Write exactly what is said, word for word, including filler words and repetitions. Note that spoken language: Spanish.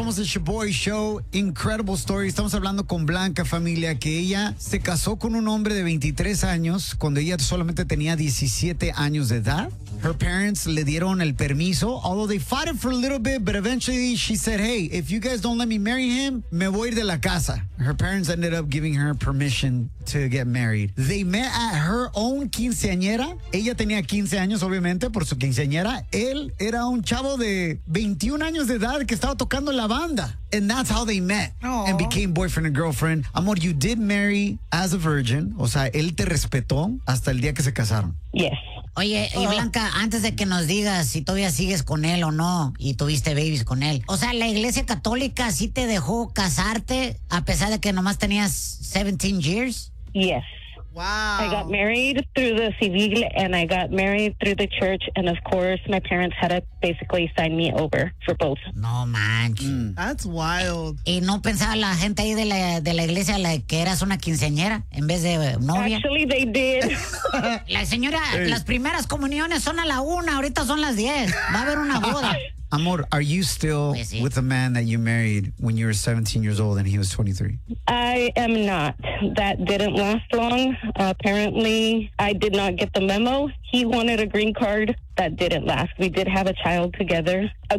Somos el Shaboy Show. Incredible story. Estamos hablando con Blanca, familia, que ella se casó con un hombre de veintitrés años cuando ella solamente tenía diecisiete años de edad. Her parents le dieron el permiso, although they fought it for a little bit, but eventually she said, hey, if you guys don't let me marry him, me voy a ir de la casa. Her parents ended up giving her permission to get married. They met at her own quinceañera. Ella tenía quince años, obviamente, por su quinceañera. Él era un chavo de veintiún años de edad que estaba tocando en la banda. And that's how they met Aww. and became boyfriend and girlfriend. Amor, you did marry as a virgin. O sea, él te respetó hasta el día que se casaron. Yes. Oye, y Blanca, antes de que nos digas si todavía sigues con él o no y tuviste babies con él, o sea, ¿la iglesia católica sí te dejó casarte a pesar de que nomás tenías seventeen years? Yes. Wow. I got married through the civil and I got married through the church. And of course, my parents had to basically sign me over for both. No manches. Mm. That's wild. ¿Y no pensaba la gente ahí de la, de la iglesia la, que eras una quinceañera en vez de novia? Actually, they did. La señora, las primeras comuniones son a la una, ahorita son las diez. Va a haber una boda. Amor, are you still Pues sí. with a man that you married when you were seventeen years old and he was twenty-three? I am not. That didn't last long. Uh, apparently, I did not get the memo. He wanted a green card. That didn't last. We did have a child together.